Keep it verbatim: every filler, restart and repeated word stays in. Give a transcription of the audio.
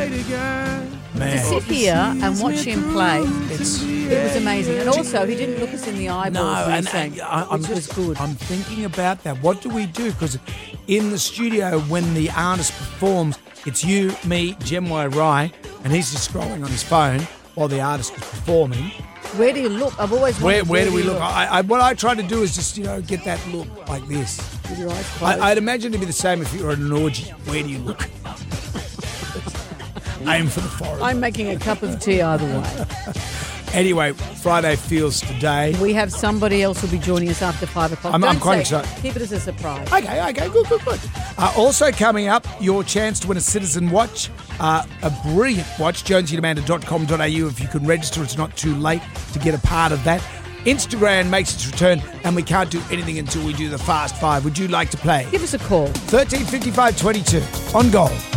right again. Man. To sit here and watch him play, It's it was amazing. And also, he didn't look us in the eyeballs No, when he and, sang, and I, I'm which was good. I'm thinking about that. What do we do? Because in the studio, when the artist performs, it's you, me, Jem Y. Rye, and he's just scrolling on his phone while the artist is performing. Where do you look? I've always Where wondered, where do we you look? I, I, what I try to do is just, you know, get that look like this. With your eyes closed. I, I'd imagine it'd be the same if you were at an orgy. Where do you look? Aim for the forehead. I'm making a cup of tea either way. Anyway, Friday feels today. We have somebody else who'll be joining us after five o'clock. I'm- Don't I'm quite say- excited. Keep it as a surprise. Okay, okay, good, good, good. Uh, also coming up, your chance to win a Citizen Watch, uh, a brilliant watch, jonesy amanda dot com dot a u. If you can register, it's not too late to get a part of that. Instagram makes its return, and we can't do anything until we do the Fast Five. Would you like to play? Give us a call. thirteen fifty-five twenty-two on Gold.